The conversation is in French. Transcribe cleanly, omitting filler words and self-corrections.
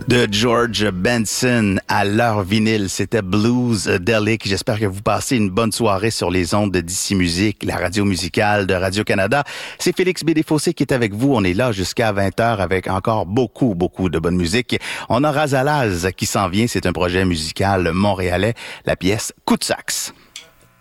De George Benson à l'heure vinyle, c'était Bluesdelic. J'espère que vous passez une bonne soirée sur les ondes de DC Musique, la radio musicale de Radio-Canada. C'est Félix Bédéfossé qui est avec vous. On est là jusqu'à 20h avec encore beaucoup de bonne musique. On a Razalaz qui s'en vient. C'est un projet musical montréalais. La pièce Coup de sax.